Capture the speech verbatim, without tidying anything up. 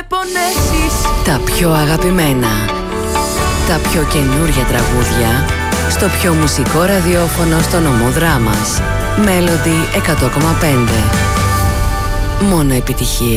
πονέσεις. Τα πιο αγαπημένα, τα πιο καινούρια τραγούδια στο πιο μουσικό ραδιόφωνο στο νομό Δράμας. Melody εκατό κόμμα πέντε. Μόνο επιτυχίες.